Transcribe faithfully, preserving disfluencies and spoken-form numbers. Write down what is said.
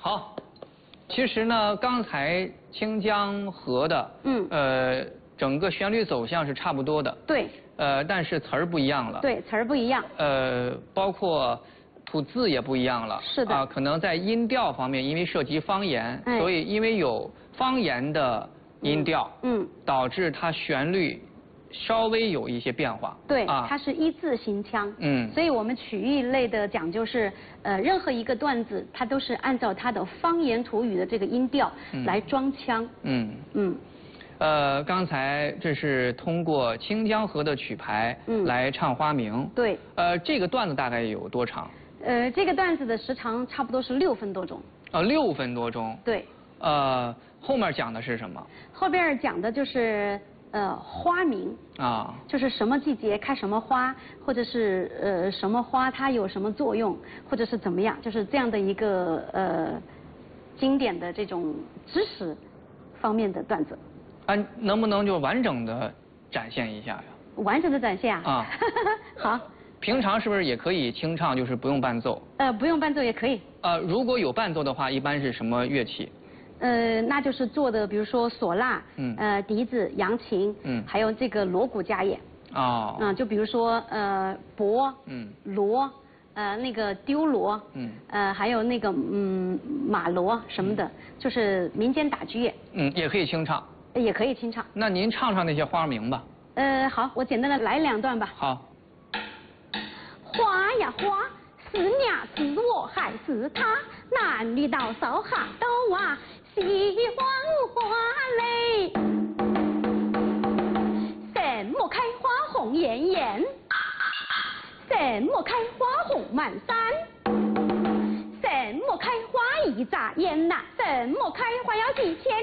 好，其实呢，刚才《清江河》的，嗯，呃，整个旋律走向是差不多的。对。呃，但是词儿不一样了。对，词儿不一样。呃，包括吐字也不一样了。是的。啊，可能在音调方面，因为涉及方言，哎、所以因为有方言的音调，嗯，嗯导致它旋律稍微有一些变化。对，啊、它是一字形腔。嗯。所以我们曲艺类的讲究是，呃，任何一个段子，它都是按照它的方言土语的这个音调来装腔。嗯嗯。呃，刚才这是通过《清江河》的曲牌来唱花名。对。呃，这个段子大概有多长？呃，这个段子的时长差不多是六分多钟。呃，六分多钟。对。呃，后面讲的是什么？后边讲的就是呃花名啊，就是什么季节开什么花，或者是呃什么花它有什么作用，或者是怎么样，就是这样的一个呃经典的这种知识方面的段子。啊，能不能就完整的展现一下呀？完整的展现啊？啊，好。平常是不是也可以清唱，就是不用伴奏？呃，不用伴奏也可以。呃，如果有伴奏的话，一般是什么乐器？呃，那就是做的，比如说唢呐，嗯，呃，笛子、扬琴，嗯，还有这个锣鼓家演。哦。嗯，就比如说呃钹，嗯，锣。呃，那个丢锣，嗯，呃，还有那个嗯马锣什么的，嗯、就是民间打击乐。嗯，也可以清唱。也可以清唱。那您唱唱那些花名吧。呃，好，我简单的来两段吧。好。花呀花，是娘是我还是他？男女老少哈都啊喜欢花嘞。什么开花红艳艳？什么开花红满山？什么开花一眨眼呐？什么开花要几千